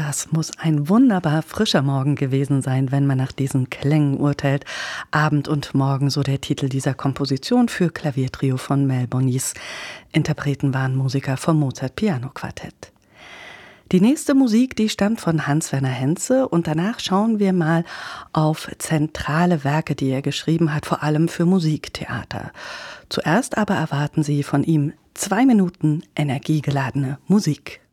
Das muss ein wunderbar frischer Morgen gewesen sein, wenn man nach diesen Klängen urteilt. Abend und Morgen, so der Titel dieser Komposition für Klaviertrio von Mel Bonis. Interpreten waren Musiker vom Mozart Piano Quartett. Die nächste Musik, die stammt von Hans-Werner Henze und danach schauen wir mal auf zentrale Werke, die er geschrieben hat, vor allem für Musiktheater. Zuerst aber erwarten Sie von ihm 2 Minuten energiegeladene Musik.